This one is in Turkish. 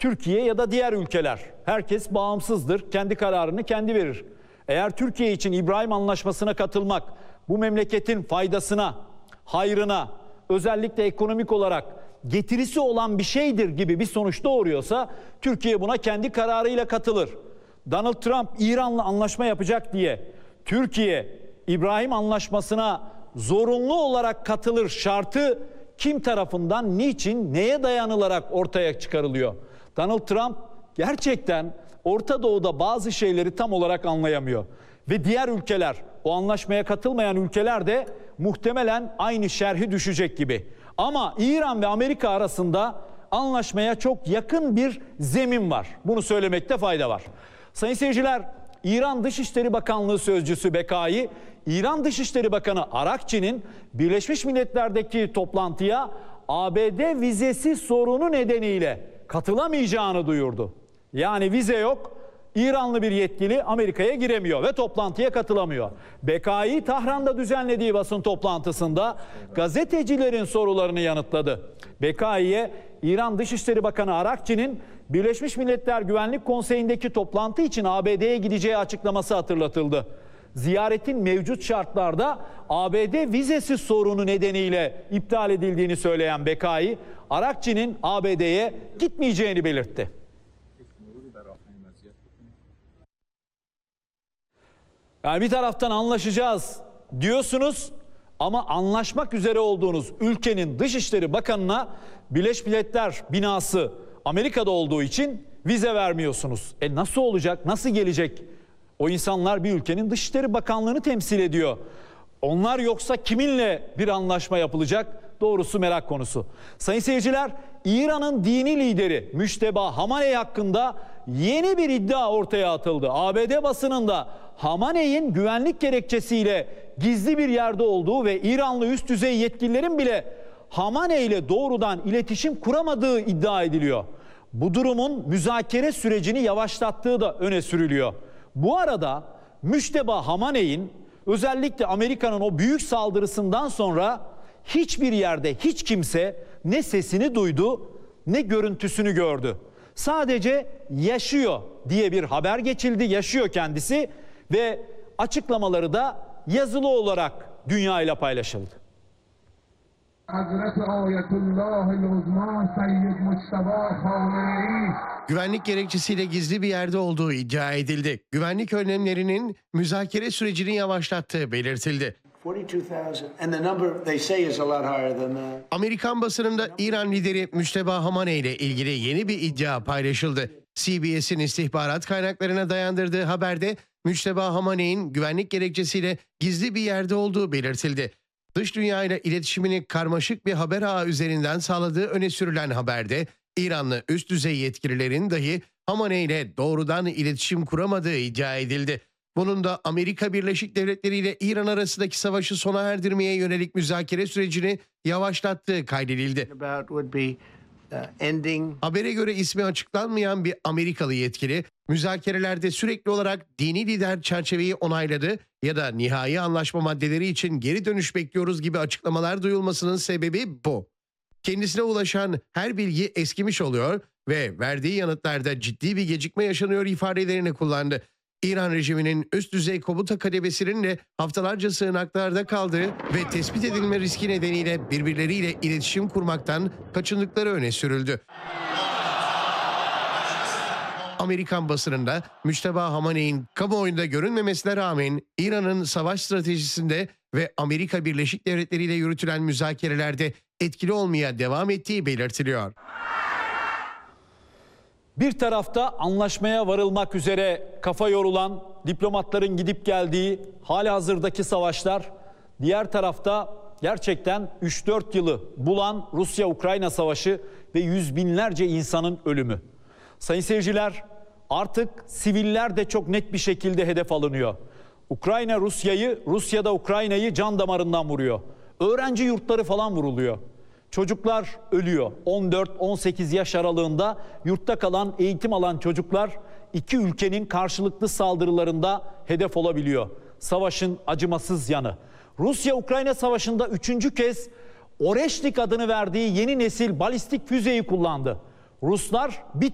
Türkiye ya da diğer ülkeler. Herkes bağımsızdır, kendi kararını kendi verir. Eğer Türkiye için İbrahim Anlaşması'na katılmak bu memleketin faydasına, hayrına, özellikle ekonomik olarak getirisi olan bir şeydir gibi bir sonuç doğuruyorsa Türkiye buna kendi kararıyla katılır. Donald Trump İran'la anlaşma yapacak diye Türkiye İbrahim Anlaşması'na zorunlu olarak katılır şartı kim tarafından, niçin, neye dayanılarak ortaya çıkarılıyor? Donald Trump gerçekten Orta Doğu'da bazı şeyleri tam olarak anlayamıyor. Ve diğer ülkeler, o anlaşmaya katılmayan ülkeler de muhtemelen aynı şerhi düşecek gibi. Ama İran ve Amerika arasında anlaşmaya çok yakın bir zemin var. Bunu söylemekte fayda var. Sayın seyirciler, İran Dışişleri Bakanlığı Sözcüsü Bekai, İran Dışişleri Bakanı Arakçi'nin Birleşmiş Milletler'deki toplantıya ABD vizesi sorunu nedeniyle katılamayacağını duyurdu. Yani vize yok, İranlı bir yetkili Amerika'ya giremiyor ve toplantıya katılamıyor. Bekai, Tahran'da düzenlediği basın toplantısında gazetecilerin sorularını yanıtladı. Bekai'ye İran Dışişleri Bakanı Arakçi'nin Birleşmiş Milletler Güvenlik Konseyi'ndeki toplantı için ABD'ye gideceği açıklaması hatırlatıldı. Ziyaretin mevcut şartlarda ABD vizesi sorunu nedeniyle iptal edildiğini söyleyen Bekai, Arakçi'nin ABD'ye gitmeyeceğini belirtti. Yani bir taraftan anlaşacağız diyorsunuz ama anlaşmak üzere olduğunuz ülkenin Dışişleri Bakanı'na Birleşmiş Milletler binası Amerika'da olduğu için vize vermiyorsunuz. Nasıl olacak? Nasıl gelecek? O insanlar bir ülkenin Dışişleri Bakanlığı'nı temsil ediyor. Onlar yoksa kiminle bir anlaşma yapılacak? Doğrusu merak konusu. Sayın seyirciler, İran'ın dini lideri Müşteba Hamaney hakkında yeni bir iddia ortaya atıldı. ABD basınında Hamaney'in güvenlik gerekçesiyle gizli bir yerde olduğu ve İranlı üst düzey yetkililerin bile Hamaney ile doğrudan iletişim kuramadığı iddia ediliyor. Bu durumun müzakere sürecini yavaşlattığı da öne sürülüyor. Bu arada Müşteba Hamaney'in özellikle Amerika'nın o büyük saldırısından sonra hiçbir yerde hiç kimse ne sesini duydu ne görüntüsünü gördü. Sadece yaşıyor diye bir haber geçildi, yaşıyor kendisi ve açıklamaları da yazılı olarak dünyayla paylaşıldı. Güvenlik gerekçesiyle gizli bir yerde olduğu iddia edildi. Güvenlik önlemlerinin müzakere sürecini yavaşlattığı belirtildi. Amerikan basınında İran lideri Müşteba Hamaney ile ilgili yeni bir iddia paylaşıldı. CBS'in istihbarat kaynaklarına dayandırdığı haberde Müşteba Hamaney'in güvenlik gerekçesiyle gizli bir yerde olduğu belirtildi. Dış dünyayla iletişimini karmaşık bir haber ağı üzerinden sağladığı öne sürülen haberde İranlı üst düzey yetkililerin dahi Hamaney ile doğrudan iletişim kuramadığı iddia edildi. Bunun da Amerika Birleşik Devletleri ile İran arasındaki savaşı sona erdirmeye yönelik müzakere sürecini yavaşlattığı kaydedildi. Habere göre ismi açıklanmayan bir Amerikalı yetkili müzakerelerde sürekli olarak dini lider çerçeveyi onayladı ya da nihai anlaşma maddeleri için geri dönüş bekliyoruz gibi açıklamalar duyulmasının sebebi bu. Kendisine ulaşan her bilgi eskimiş oluyor ve verdiği yanıtlarda ciddi bir gecikme yaşanıyor ifadelerini kullandı. İran rejiminin üst düzey komuta kademesinin de haftalarca sığınaklarda kaldığı ve tespit edilme riski nedeniyle birbirleriyle iletişim kurmaktan kaçındıkları öne sürüldü. Amerikan basınında Müşteba Hamaney'in kamuoyunda görünmemesine rağmen İran'ın savaş stratejisinde ve Amerika Birleşik Devletleri ile yürütülen müzakerelerde etkili olmaya devam ettiği belirtiliyor. Bir tarafta anlaşmaya varılmak üzere kafa yorulan diplomatların gidip geldiği halihazırdaki savaşlar, diğer tarafta gerçekten 3-4 yılı bulan Rusya-Ukrayna savaşı ve yüz binlerce insanın ölümü. Sayın seyirciler, artık siviller de çok net bir şekilde hedef alınıyor. Ukrayna Rusya'yı, Rusya da Ukrayna'yı can damarından vuruyor. Öğrenci yurtları falan vuruluyor. Çocuklar ölüyor. 14-18 yaş aralığında yurtta kalan, eğitim alan çocuklar iki ülkenin karşılıklı saldırılarında hedef olabiliyor. Savaşın acımasız yanı. Rusya-Ukrayna savaşında 3. kez Oreşnik adını verdiği yeni nesil balistik füzeyi kullandı. Ruslar bir